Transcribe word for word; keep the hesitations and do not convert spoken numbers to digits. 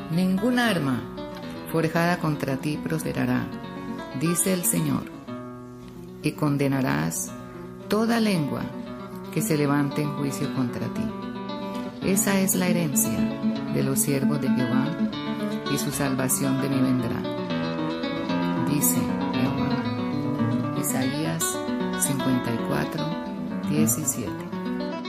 Ninguna arma forjada contra ti prosperará, dice el Señor, y condenarás toda lengua que se levante en juicio contra ti. Esa es la herencia de los siervos de Jehová, y su salvación de mí vendrá, dice Jehová. Isaías cincuenta y cuatro, diecisiete.